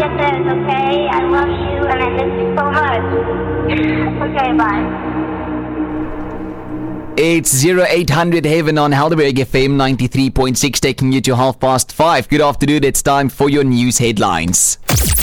get this, okay? I love you and I miss you so much. Okay, bye. It's 0800 Heaven on Helderberg FM 93.6, taking you to 5:30. Good afternoon, it's time for your news headlines.